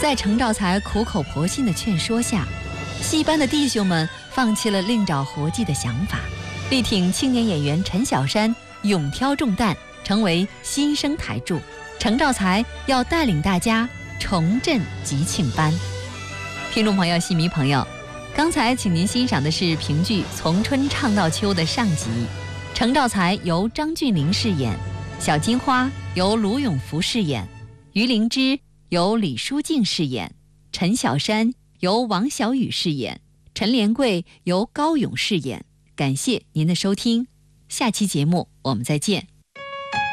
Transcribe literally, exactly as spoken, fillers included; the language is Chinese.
在程兆才苦口婆心的劝说下，戏班的弟兄们放弃了另找活计的想法，力挺青年演员陈小山勇挑重担，成为新生台柱。程兆才要带领大家重振吉庆班。听众朋友、戏迷朋友，刚才请您欣赏的是评剧《从春唱到秋》的上集，程兆才由张峻霖饰演，小金花由卢永福饰演，于灵芝由李淑静饰演，陈小山由王小雨饰演，陈连贵由高勇饰演。感谢您的收听，下期节目我们再见。